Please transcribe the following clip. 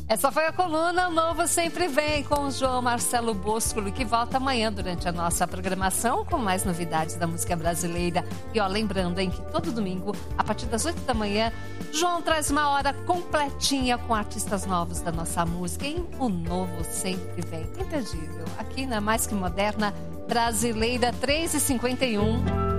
Essa foi a coluna Novo Sempre Vem, com o João Marcelo Boscolo, que volta amanhã durante a nossa programação com mais novidades da música brasileira. E ó, lembrando, hein, que todo domingo, a partir das 8 da manhã, João traz uma hora completinha com artistas novos da nossa música, hein? O Novo Sempre Vem. Imperdível. Aqui na Mais Que Moderna Brasileira 3h51.